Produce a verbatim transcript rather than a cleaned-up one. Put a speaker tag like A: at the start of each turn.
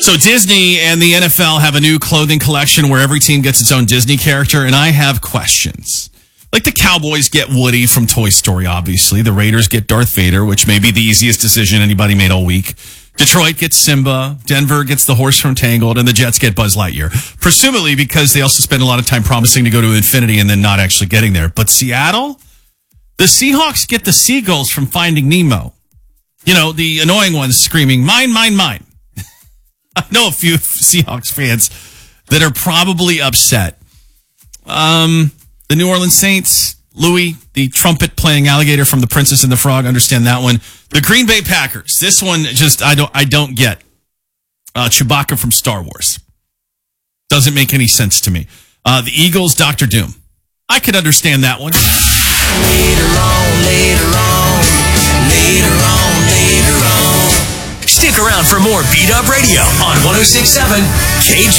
A: So Disney and the N F L have a new clothing collection where every team gets its own Disney character, and I have questions. Like the Cowboys get Woody from Toy Story, obviously. The Raiders get Darth Vader, which may be the easiest decision anybody made all week. Detroit gets Simba. Denver gets the horse from Tangled, and the Jets get Buzz Lightyear. Presumably because they also spend a lot of time promising to go to infinity and then not actually getting there. But Seattle? The Seahawks get the seagulls from Finding Nemo. You know, the annoying ones screaming, mine, mine, mine. I know a few Seahawks fans that are probably upset. Um, the New Orleans Saints, Louis, the trumpet playing alligator from The Princess and the Frog, understand that one. The Green Bay Packers, this one just I don't I don't get. Uh, Chewbacca from Star Wars. Doesn't make any sense to me. Uh, the Eagles, Doctor Doom. I could understand that one.
B: Later on, later on, later on, later on. Stick around for more Beat Up Radio on one oh six point seven K J.